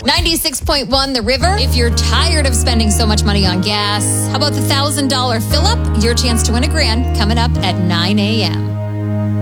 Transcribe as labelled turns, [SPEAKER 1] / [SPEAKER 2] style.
[SPEAKER 1] 96.1 The River. If you're tired of spending so much money on gas, how about the $1,000 fill-up? Your chance to win $1,000 coming up at 9 a.m.